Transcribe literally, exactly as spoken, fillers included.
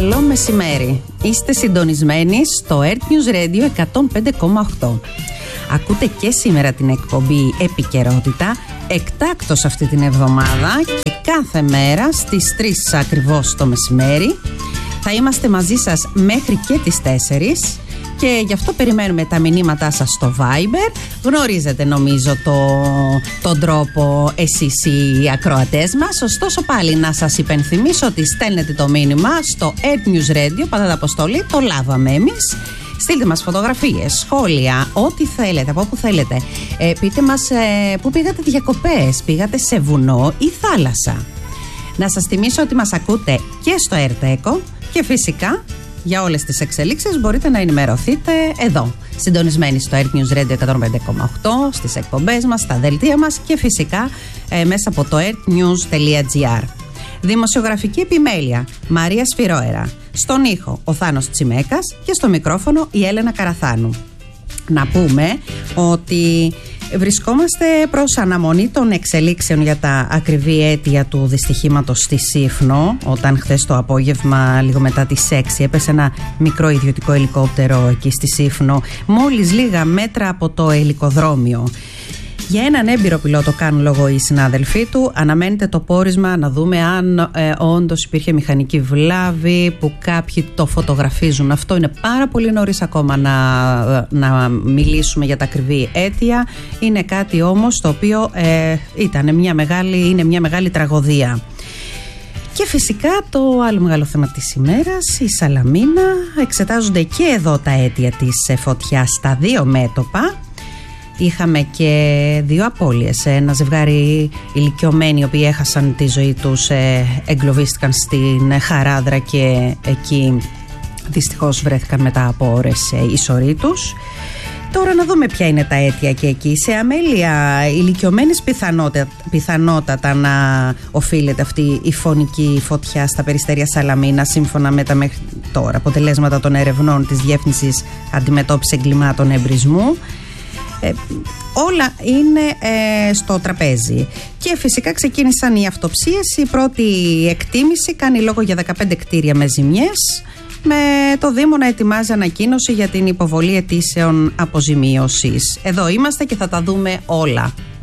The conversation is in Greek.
Καλό μεσημέρι. Είστε συντονισμένοι στο Earth News Radio εκατόν πέντε κόμμα οκτώ. Ακούτε και σήμερα την εκπομπή Επικαιρότητα, εκτάκτως αυτή την εβδομάδα και κάθε μέρα στις τρεις ακριβώς το μεσημέρι. Θα είμαστε μαζί σας μέχρι και τις τέσσερις και γι' αυτό περιμένουμε τα μηνύματά σας στο Viber. Γνωρίζετε νομίζω το, τον τρόπο εσείς οι ακροατές μας. Ωστόσο πάλι να σας υπενθυμίσω ότι στέλνετε το μήνυμα στο Earth News Radio, πατάτε αποστολή, το λάβαμε εμείς. Στείλτε μας φωτογραφίες, σχόλια, ό,τι θέλετε, από όπου θέλετε. Ε, πείτε μας ε, πού πήγατε διακοπές, πήγατε σε βουνό ή θάλασσα. Να σας θυμίσω ότι μας ακούτε και στο Ερτέκο και φυσικά για όλες τις εξελίξεις μπορείτε να ενημερωθείτε εδώ, συντονισμένοι στο Earth News Radio εκατόν πέντε κόμμα οκτώ, στις εκπομπές μας, στα δελτία μας και φυσικά ε, μέσα από το earthnews τελεία gr. Δημοσιογραφική επιμέλεια Μαρία Σφυρόερα. Στον ήχο ο Θάνος Τσιμέκας και στο μικρόφωνο η Έλενα Καραθάνου. Να πούμε ότι βρισκόμαστε προς αναμονή των εξελίξεων για τα ακριβή αίτια του δυστυχήματος στη Σύφνο, όταν χθες το απόγευμα λίγο μετά τις έξι έπεσε ένα μικρό ιδιωτικό ελικόπτερο εκεί στη Σύφνο, μόλις λίγα μέτρα από το ελικοδρόμιο. Για έναν έμπειρο πιλότο κάνουν λόγο οι συνάδελφοί του. Αναμένεται το πόρισμα να δούμε αν ε, όντως υπήρχε μηχανική βλάβη, που κάποιοι το φωτογραφίζουν. Αυτό είναι πάρα πολύ νωρίς ακόμα να, να μιλήσουμε για τα ακριβή αίτια. Είναι κάτι όμως το οποίο ε, ήταν μια μεγάλη, είναι μια μεγάλη τραγωδία. Και φυσικά το άλλο μεγάλο θέμα της ημέρας, η Σαλαμίνα. Εξετάζονται και εδώ τα αίτια της φωτιάς στα δύο μέτωπα. Είχαμε και δύο απώλειες. Ένα ζευγάρι ηλικιωμένοι, οι οποίοι έχασαν τη ζωή τους, εγκλωβίστηκαν στην Χαράδρα και εκεί δυστυχώς βρέθηκαν μετά από ώρες οι σωροί τους. Τώρα να δούμε ποια είναι τα αίτια και εκεί. Σε αμέλεια ηλικιωμένης πιθανότατα, πιθανότατα να οφείλεται αυτή η φωνική φωτιά στα περιστέρια Σαλαμίνα, σύμφωνα με τα μέχρι τώρα αποτελέσματα των ερευνών της Διεύθυνσης Αντιμετώπισης Εγκλημάτων Εμπρισμού. Ε, όλα είναι ε, στο τραπέζι. Και φυσικά ξεκίνησαν οι αυτοψίες. Η πρώτη εκτίμηση κάνει λόγο για δεκαπέντε κτίρια με ζημιές, με το Δήμο να ετοιμάζει ανακοίνωση για την υποβολή αιτήσεων αποζημίωσης. Εδώ είμαστε και θα τα δούμε όλα.